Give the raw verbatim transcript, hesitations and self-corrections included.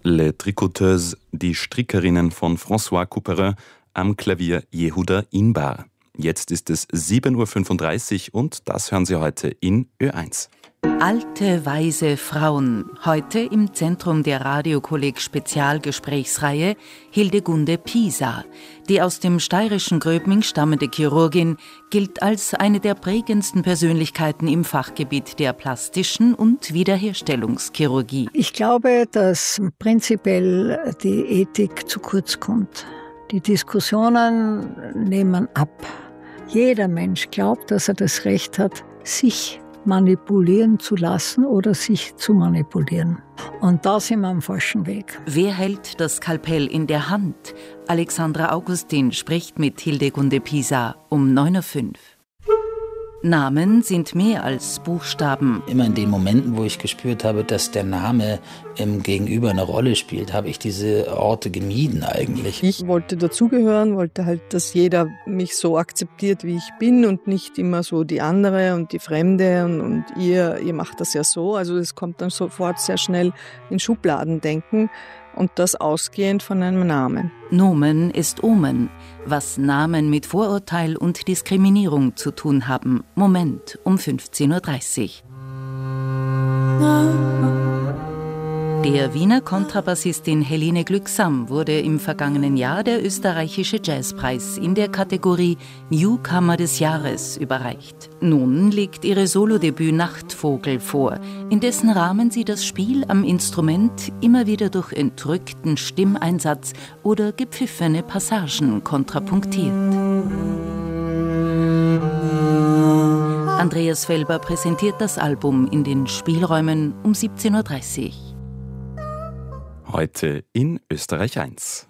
Les Tricoteuses, die Strickerinnen von François Couperin, am Klavier Yehuda Inbar. Jetzt ist es sieben Uhr fünfunddreißig und das hören Sie heute in Ö eins. Alte, weise Frauen. Heute im Zentrum der Radiokolleg Spezialgesprächsreihe Hildegunde Pisa. Die aus dem steirischen Gröbming stammende Chirurgin gilt als eine der prägendsten Persönlichkeiten im Fachgebiet der plastischen und Wiederherstellungschirurgie. Ich glaube, dass prinzipiell die Ethik zu kurz kommt. Die Diskussionen nehmen ab. Jeder Mensch glaubt, dass er das Recht hat, sich manipulieren zu lassen oder sich zu manipulieren. Und da sind wir am falschen Weg. Wer hält das Skalpell in der Hand? Alexandra Augustin spricht mit Hildegunde Pisa um neun Uhr fünf. Namen sind mehr als Buchstaben. Immer in den Momenten, wo ich gespürt habe, dass der Name im Gegenüber eine Rolle spielt, habe ich diese Orte gemieden eigentlich. Ich wollte dazugehören, wollte halt, dass jeder mich so akzeptiert, wie ich bin und nicht immer so die andere und die Fremde und, und ihr, ihr macht das ja so. Also es kommt dann sofort sehr schnell in Schubladendenken. Und das ausgehend von einem Namen. Nomen ist Omen, was Namen mit Vorurteil und Diskriminierung zu tun haben. Moment um fünfzehn Uhr dreißig. Der Wiener Kontrabassistin Helene Glücksam wurde im vergangenen Jahr der österreichische Jazzpreis in der Kategorie Newcomer des Jahres überreicht. Nun liegt ihre Solodebüt Nachtvogel vor, in dessen Rahmen sie das Spiel am Instrument immer wieder durch entrückten Stimmeinsatz oder gepfiffene Passagen kontrapunktiert. Andreas Felber präsentiert das Album in den Spielräumen um siebzehn Uhr dreißig. Heute in Österreich eins.